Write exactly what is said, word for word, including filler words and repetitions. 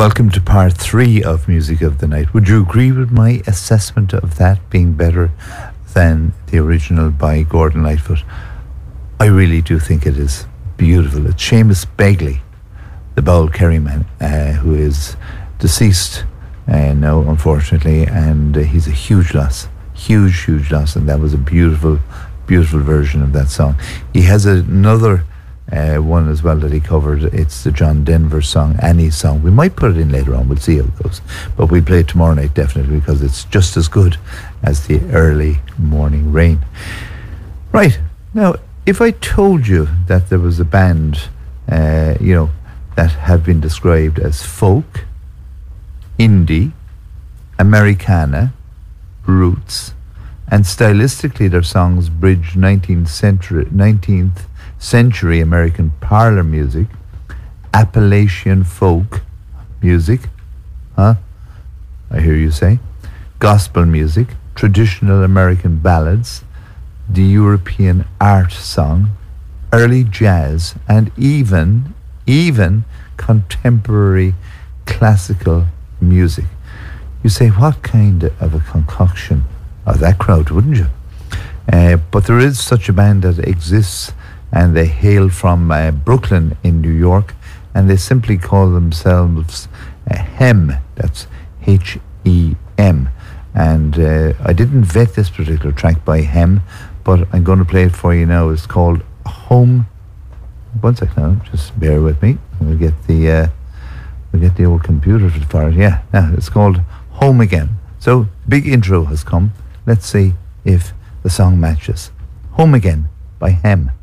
welcome to part three of Music of the Night. Would you agree with my assessment of that being better than the original by Gordon Lightfoot? I really do think it is beautiful. It's Seamus Begley, the Bowl Kerry man, uh, who is deceased uh, now, unfortunately, and uh, he's a huge loss. Huge, huge loss, and that was a beautiful, beautiful version of that song. He has another Uh, one as well that he covered. It's the John Denver song, Annie's song. We might put it in later on, we'll see how it goes, but we'll play it tomorrow night definitely, because it's just as good as the early morning rain. Right, now if I told you that there was a band uh, you know, that had been described as folk, indie, Americana, roots, and stylistically their songs bridge nineteenth century nineteenth century American parlor music, Appalachian folk music, huh? I hear you say, gospel music, traditional American ballads, the European art song, early jazz, and even, even contemporary classical music. You say, what kind of a concoction of that crowd, wouldn't you? Uh, but there is such a band that exists, and they hail from uh, Brooklyn in New York, and they simply call themselves uh, Hem. That's H E M. And uh, I didn't vet this particular track by Hem, but I'm going to play it for you now. It's called Home. One sec now, just bear with me. We'll get the uh, we'll get the old computer for it. Yeah, now it's called Home Again. So big intro has come. Let's see if the song matches. Home Again by Hem.